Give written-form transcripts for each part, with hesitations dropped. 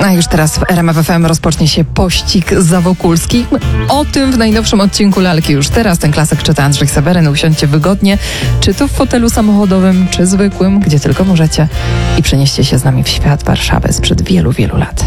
A już teraz w RMF FM rozpocznie się pościg za Wokulskim. O tym w najnowszym odcinku Lalki już teraz. Ten klasyk czyta Andrzej Seweryn. Usiądźcie wygodnie, czy to w fotelu samochodowym, czy zwykłym, gdzie tylko możecie. I przenieście się z nami w świat Warszawy sprzed wielu, wielu lat.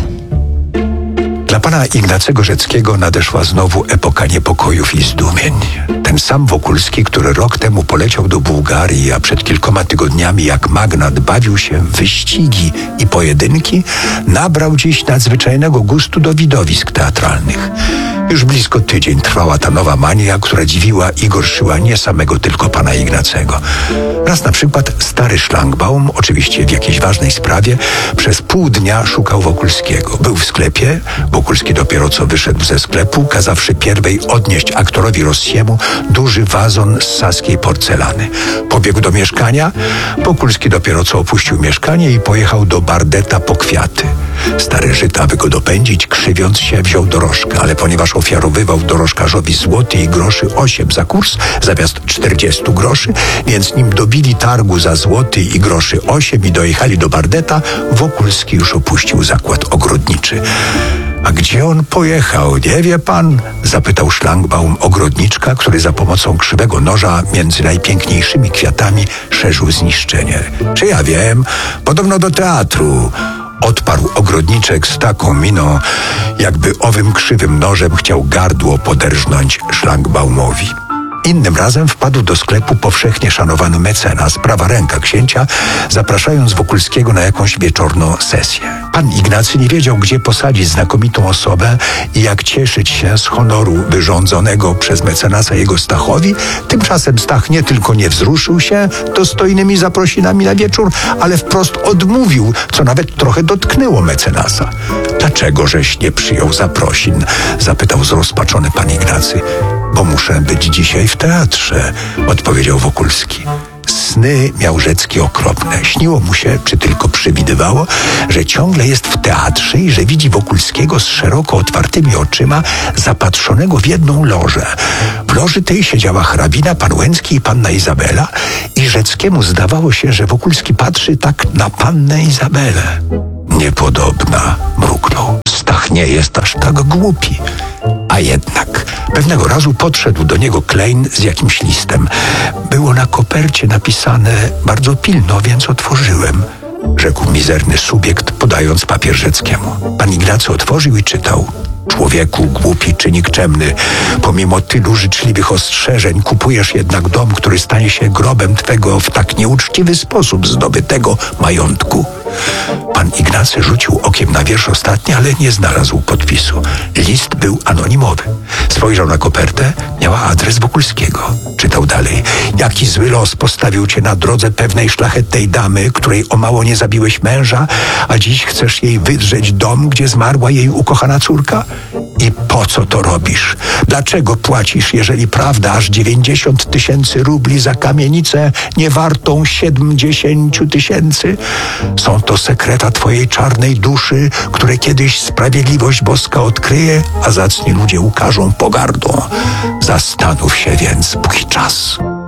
Dla pana Ignacego Rzeckiego nadeszła znowu epoka niepokojów i zdumień. Ten sam Wokulski, który rok temu poleciał do Bułgarii, a przed kilkoma tygodniami jak magnat bawił się w wyścigi i pojedynki, nabrał dziś nadzwyczajnego gustu do widowisk teatralnych. Już blisko tydzień trwała ta nowa mania, która dziwiła i gorszyła nie samego tylko pana Ignacego. Raz na przykład stary szlangbaum, oczywiście w jakiejś ważnej sprawie, przez pół dnia szukał Wokulskiego. Był w sklepie, Wokulski dopiero co wyszedł ze sklepu, kazawszy pierwej odnieść aktorowi Rossiemu duży wazon z saskiej porcelany. Pobiegł do mieszkania, Wokulski dopiero co opuścił mieszkanie i pojechał do Bardeta po kwiaty. Stary Żyd, aby go dopędzić, krzywiąc się, wziął dorożkę, ale ponieważ ofiarowywał dorożkarzowi złoty i groszy 8 za kurs zamiast 40 groszy, więc nim dobili targu za złoty i groszy 8 i dojechali do Bardeta, Wokulski już opuścił zakład ogrodniczy. A gdzie on pojechał, nie wie pan? Zapytał szlangbaum ogrodniczka, który za pomocą krzywego noża między najpiękniejszymi kwiatami szerzył zniszczenie. Czy ja wiem? Podobno do teatru. Odparł ogrodniczek z taką miną, jakby owym krzywym nożem chciał gardło poderżnąć szlangbaumowi. Innym razem wpadł do sklepu powszechnie szanowany mecenas, prawa ręka księcia, zapraszając Wokulskiego na jakąś wieczorną sesję. Pan Ignacy nie wiedział, gdzie posadzić znakomitą osobę i jak cieszyć się z honoru wyrządzonego przez mecenasa jego Stachowi. Tymczasem Stach nie tylko nie wzruszył się dostojnymi zaprosinami na wieczór, ale wprost odmówił, co nawet trochę dotknęło mecenasa. Dlaczego żeś nie przyjął zaprosin? Zapytał zrozpaczony pan Ignacy. Bo muszę być dzisiaj w teatrze, odpowiedział Wokulski. Sny miał Rzecki okropne. Śniło mu się, czy tylko przewidywało, że ciągle jest w teatrze i że widzi Wokulskiego z szeroko otwartymi oczyma, zapatrzonego w jedną lożę. W loży tej siedziała hrabina, pan Łęcki i panna Izabela i Rzeckiemu zdawało się, że Wokulski patrzy tak na pannę Izabelę. Niepodobna, mruknął. Stach nie jest aż tak głupi. A jednak pewnego razu podszedł do niego Klein z jakimś listem. Było na kopercie napisane bardzo pilno, więc otworzyłem, rzekł mizerny subiekt, podając papier Rzeckiemu. Pan Ignacy otworzył i czytał. Człowieku głupi czy nikczemny, pomimo tylu życzliwych ostrzeżeń kupujesz jednak dom, który stanie się grobem twego w tak nieuczciwy sposób zdobytego majątku. Pan Ignacy rzucił okiem na wiersz ostatni, ale nie znalazł podpisu. List był anonimowy. Spojrzał na kopertę, miała adres Wokulskiego. Czytał dalej. Jaki zły los postawił cię na drodze pewnej szlachetnej damy, której o mało nie zabiłeś męża, a dziś chcesz jej wydrzeć dom, gdzie zmarła jej ukochana córka? I po co to robisz? Dlaczego płacisz, jeżeli prawda, aż 90 000 rubli za kamienicę niewartą 70 000? Są to sekreta twojej czarnej duszy, które kiedyś sprawiedliwość boska odkryje, a zacni ludzie ukażą pogardą. Zastanów się więc, póki czas.